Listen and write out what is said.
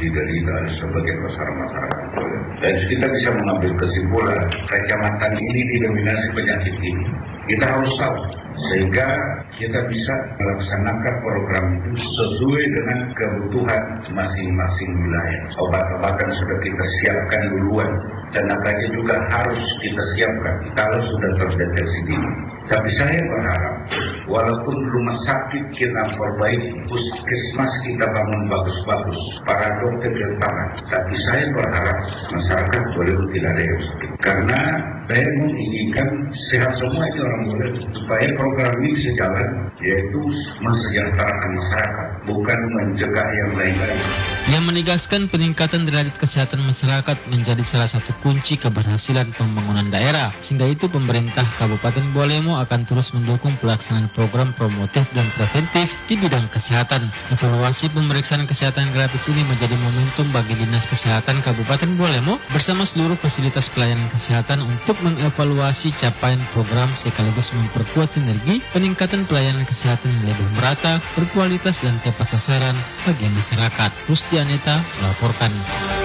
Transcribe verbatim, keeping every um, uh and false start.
diderita oleh sebagian besar masyarakat. Dan kita bisa mengambil kesimpulan kecamatan ini didominasi penyakit ini. Kita harus tahu sehingga kita bisa melaksanakan program itu sesuai dengan kebutuhan masing-masing wilayah. Obat-obatan sudah kita siapkan duluan, tenaganya juga harus kita siapkan kalau sudah terdeteksi dini. Tapi saya berharap walaupun rumah sakit kita perbaiki, puskesmas kita bangun bagus-bagus, para dokter bertangan, tapi saya berharap masyarakat boleh tidak ada yang sakit. Karena saya menginginkan sehat semua ini orang boleh, supaya program ini sejalan, yaitu mensejahterakan masyarakat, bukan mencegah yang lain-lain. Yang menegaskan peningkatan derajat kesehatan masyarakat menjadi salah satu kunci keberhasilan pembangunan daerah. Sehingga itu pemerintah Kabupaten Bua Lemo akan terus mendukung pelaksanaan program promotif dan preventif di bidang kesehatan. Evaluasi pemeriksaan kesehatan gratis ini menjadi momentum bagi Dinas Kesehatan Kabupaten Bua Lemo bersama seluruh fasilitas pelayanan kesehatan untuk mengevaluasi capaian program sekaligus memperkuat sinergi peningkatan pelayanan kesehatan yang lebih merata, berkualitas dan tepat sasaran bagi masyarakat. Rusdi Aneta melaporkan.